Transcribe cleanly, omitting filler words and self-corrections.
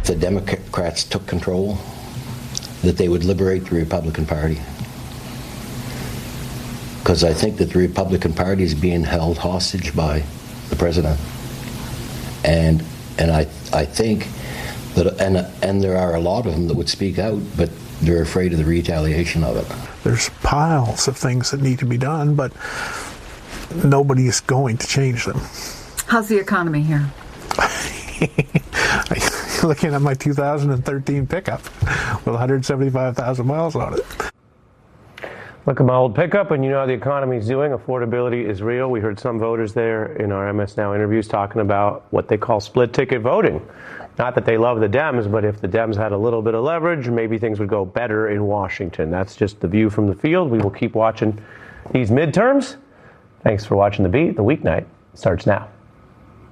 the Democrats took control, that they would liberate the Republican Party. Because I think that the Republican Party is being held hostage by the president. And I think that, and there are a lot of them that would speak out, but they're afraid of the retaliation of it. There's piles of things that need to be done, but nobody is going to change them. How's the economy here? Looking at my 2013 pickup with 175,000 miles on it. Look at my old pickup, and you know how the economy's doing. Affordability is real. We heard some voters there in our MS Now interviews talking about what they call split ticket voting. Not that they love the Dems, but if the Dems had a little bit of leverage, maybe things would go better in Washington. That's just the view from the field. We will keep watching these midterms. Thanks for watching The Beat. The weeknight starts now.